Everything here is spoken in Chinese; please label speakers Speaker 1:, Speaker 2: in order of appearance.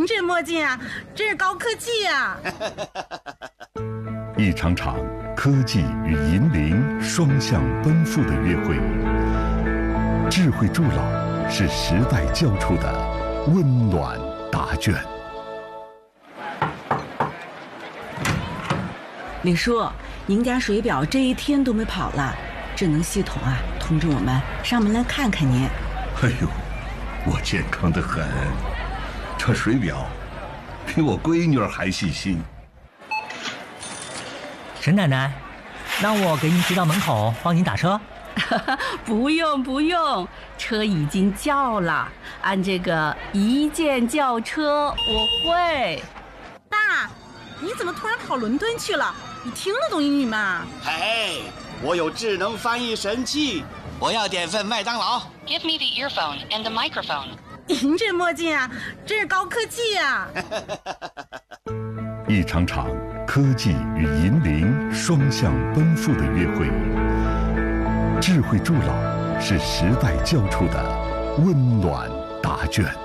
Speaker 1: 您这墨镜啊，真是高科技呀！
Speaker 2: 一场场科技与银铃双向奔赴的约会，智慧助老是时代交出的温暖答卷。
Speaker 3: 李叔，您家水表这一天都没跑了，智能系统啊通知我们上门来看看您。
Speaker 4: 哎呦，我健康得很，这水表比我闺女儿还细心。
Speaker 5: 沈奶奶，那我给您提到门口帮您打车。
Speaker 6: 不用，车已经叫了，按这个一键叫车我会。
Speaker 1: 爸，你怎么突然跑伦敦去了？你听得懂英语吗？
Speaker 7: 嘿，我有智能翻译神器，我要点份麦当劳。
Speaker 8: Give me the earphone and the microphone.
Speaker 1: 您这墨镜啊，真是高科技呀！
Speaker 2: 一场场科技与银铃双向奔赴的约会，智慧助老是时代交出的温暖答卷。